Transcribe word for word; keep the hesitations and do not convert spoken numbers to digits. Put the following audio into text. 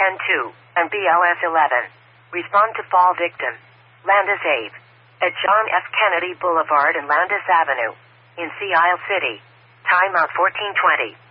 ten two, and B L S eleven. Respond to fall victim. Landis Ave. At John F. Kennedy Boulevard and Landis Avenue. In Sea Isle City. Timeout fourteen twenty.